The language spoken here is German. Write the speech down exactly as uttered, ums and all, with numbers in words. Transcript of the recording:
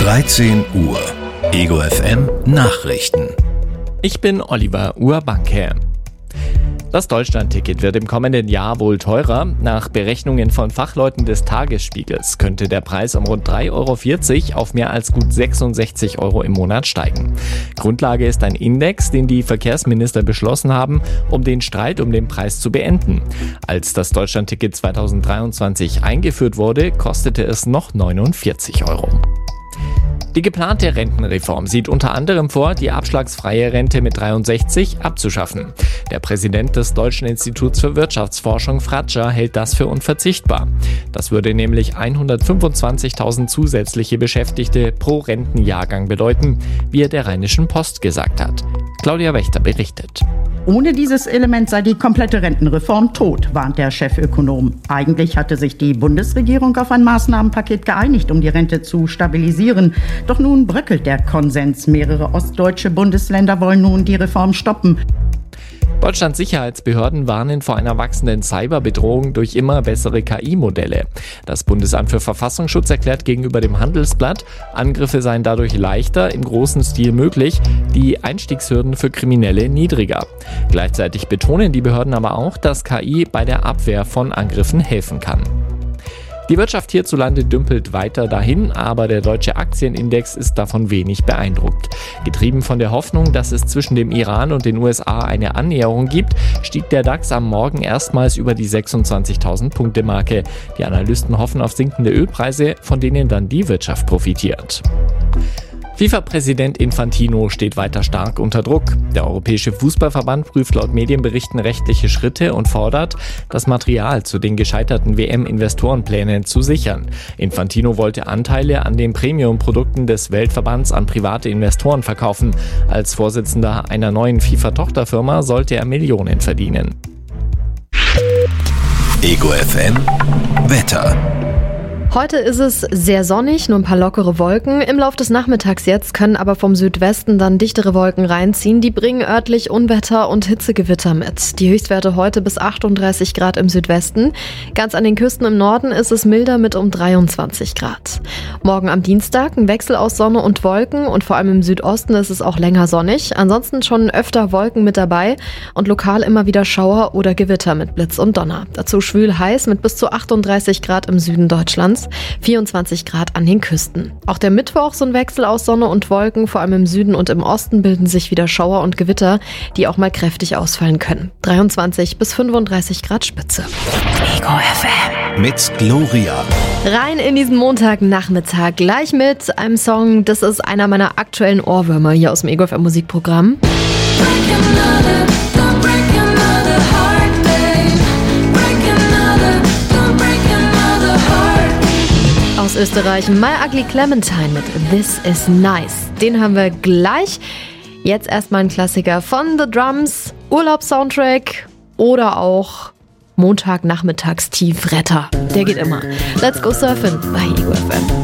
dreizehn Uhr. Ego F M Nachrichten. Ich bin Oliver Urbanke. Das Deutschland-Ticket wird im kommenden Jahr wohl teurer. Nach Berechnungen von Fachleuten des Tagesspiegels könnte der Preis um rund drei Euro vierzig auf mehr als gut sechsundsechzig Euro im Monat steigen. Grundlage ist ein Index, den die Verkehrsminister beschlossen haben, um den Streit um den Preis zu beenden. Als das Deutschland-Ticket zweitausenddreiundzwanzig eingeführt wurde, kostete es noch neunundvierzig Euro. Die geplante Rentenreform sieht unter anderem vor, die abschlagsfreie Rente mit dreiundsechzig abzuschaffen. Der Präsident des Deutschen Instituts für Wirtschaftsforschung, Fratscher, hält das für unverzichtbar. Das würde nämlich hundertfünfundzwanzigtausend zusätzliche Beschäftigte pro Rentenjahrgang bedeuten, wie er der Rheinischen Post gesagt hat. Claudia Wächter berichtet. Ohne dieses Element sei die komplette Rentenreform tot, warnt der Chefökonom. Eigentlich hatte sich die Bundesregierung auf ein Maßnahmenpaket geeinigt, um die Rente zu stabilisieren. Doch nun bröckelt der Konsens. Mehrere ostdeutsche Bundesländer wollen nun die Reform stoppen. Deutschlands Sicherheitsbehörden warnen vor einer wachsenden Cyberbedrohung durch immer bessere K I-Modelle. Das Bundesamt für Verfassungsschutz erklärt gegenüber dem Handelsblatt, Angriffe seien dadurch leichter, im großen Stil möglich, die Einstiegshürden für Kriminelle niedriger. Gleichzeitig betonen die Behörden aber auch, dass K I bei der Abwehr von Angriffen helfen kann. Die Wirtschaft hierzulande dümpelt weiter dahin, aber der deutsche Aktienindex ist davon wenig beeindruckt. Getrieben von der Hoffnung, dass es zwischen dem Iran und den U S A eine Annäherung gibt, stieg der DAX am Morgen erstmals über die sechsundzwanzigtausend Punkte Marke. Die Analysten hoffen auf sinkende Ölpreise, von denen dann die Wirtschaft profitiert. FIFA-Präsident Infantino steht weiter stark unter Druck. Der Europäische Fußballverband prüft laut Medienberichten rechtliche Schritte und fordert, das Material zu den gescheiterten W M-Investorenplänen zu sichern. Infantino wollte Anteile an den Premium-Produkten des Weltverbands an private Investoren verkaufen. Als Vorsitzender einer neuen FIFA-Tochterfirma sollte er Millionen verdienen. Ego F M Wetter. Heute ist es sehr sonnig, nur ein paar lockere Wolken. Im Lauf des Nachmittags jetzt können aber vom Südwesten dann dichtere Wolken reinziehen. Die bringen örtlich Unwetter und Hitzegewitter mit. Die Höchstwerte heute bis achtunddreißig Grad im Südwesten. Ganz an den Küsten im Norden ist es milder mit um dreiundzwanzig Grad. Morgen am Dienstag ein Wechsel aus Sonne und Wolken und vor allem im Südosten ist es auch länger sonnig. Ansonsten schon öfter Wolken mit dabei und lokal immer wieder Schauer oder Gewitter mit Blitz und Donner. Dazu schwül heiß mit bis zu achtunddreißig Grad im Süden Deutschlands. vierundzwanzig Grad an den Küsten. Auch der Mittwoch so ein Wechsel aus Sonne und Wolken, vor allem im Süden und im Osten bilden sich wieder Schauer und Gewitter, die auch mal kräftig ausfallen können. dreiundzwanzig bis fünfunddreißig Grad Spitze. Ego F M mit Gloria. Rein in diesen Montagnachmittag, gleich mit einem Song, das ist einer meiner aktuellen Ohrwürmer hier aus dem Ego F M Musikprogramm. Aus Österreich, My Ugly Clementine mit This Is Nice. Den haben wir gleich. Jetzt erstmal ein Klassiker von The Drums, Urlaubssoundtrack oder auch Montagnachmittags Tiefretter. Der geht immer. Let's go surfen bei Ego F M.